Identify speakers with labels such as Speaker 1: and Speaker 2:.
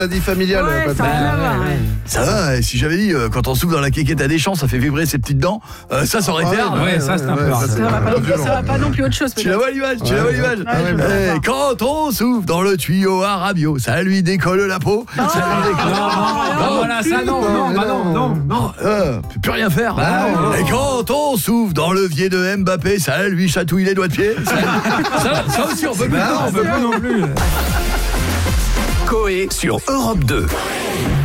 Speaker 1: Maladie familiale,
Speaker 2: Ouais,
Speaker 1: Patrick.
Speaker 2: ça a rien à voir.
Speaker 3: Ça va, et si j'avais dit quand on souffle dans la quéquette à Deschamps, ça fait vibrer ses petites dents, ça aurait été hard.
Speaker 4: Ouais, ça c'est un peu hard.
Speaker 2: Ça va pas non plus autre chose
Speaker 3: Tu
Speaker 2: peut-être.
Speaker 3: la vois l'image, tu la vois l'image.
Speaker 2: je vois
Speaker 3: Eh,
Speaker 2: pas.
Speaker 3: quand on souffle dans le tuyau à Rabiot, ça lui décolle la peau. Ça lui décolle.
Speaker 4: Non, voilà, ça non, non.
Speaker 3: Plus rien faire. Et quand on souffle dans le levier de Mbappé, ça lui chatouille les doigts de pied. Ça aussi on peut plus.
Speaker 4: On peut pas non plus.
Speaker 5: Coé sur Europe 2.